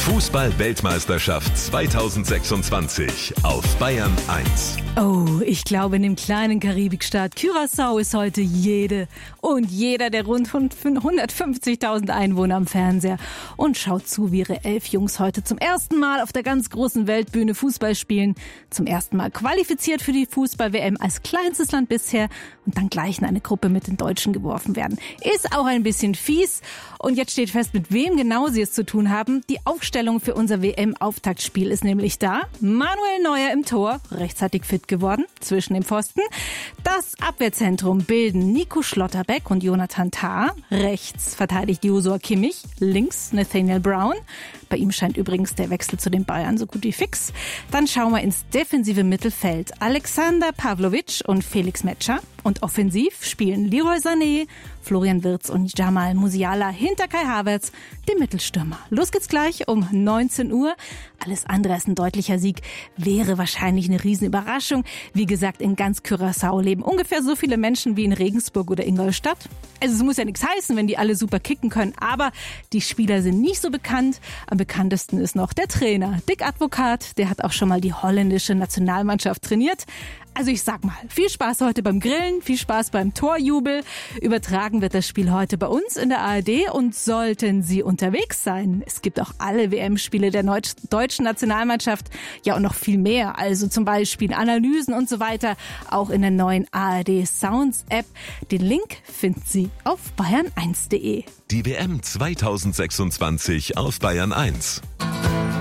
Fußball-Weltmeisterschaft 2026 auf Bayern 1. Oh, ich glaube, in dem kleinen Karibikstaat Curaçao ist heute jede und jeder der rund 150.000 Einwohner am Fernseher und schaut zu, wie ihre 11 Jungs heute zum ersten Mal auf der ganz großen Weltbühne Fußball spielen, zum ersten Mal qualifiziert für die Fußball-WM als kleinstes Land bisher und dann gleich in eine Gruppe mit den Deutschen geworfen werden. Ist auch ein bisschen fies und jetzt steht fest, mit wem genau sie es zu tun haben. Die Aufstellung für unser WM-Auftaktspiel ist nämlich da. Manuel Neuer im Tor, rechtzeitig fit geworden, zwischen dem Pfosten. Das Abwehrzentrum bilden Nico Schlotterbeck und Jonathan Tah. Rechts verteidigt Joshua Kimmich, links Nathaniel Brown. Bei ihm scheint übrigens der Wechsel zu den Bayern so gut wie fix. Dann schauen wir ins defensive Mittelfeld. Alexander Pavlovic und Felix Metscher. Und offensiv spielen Leroy Sané, Florian Wirtz und Jamal Musiala hinter Kai Havertz, dem Mittelstürmer. Los geht's gleich um 19 Uhr. Alles andere als ein deutlicher Sieg wäre wahrscheinlich eine Riesenüberraschung. Wie gesagt, in ganz Curaçao leben ungefähr so viele Menschen wie in Regensburg oder Ingolstadt. Also es muss ja nichts heißen, wenn die alle super kicken können, aber die Spieler sind nicht so bekannt. Am bekanntesten ist noch der Trainer, Dick Advocaat. Der hat auch schon mal die holländische Nationalmannschaft trainiert. Also ich sag mal, viel Spaß heute beim Grillen, viel Spaß beim Torjubel. Übertragen wird das Spiel heute bei uns in der ARD und sollten Sie unterwegs sein. Es gibt auch alle WM-Spiele der deutschen Nationalmannschaft, ja und noch viel mehr. Also zum Beispiel Analysen und so weiter, auch in der neuen ARD Sounds App. Den Link finden Sie auf bayern1.de. Die WM 2026 auf Bayern 1.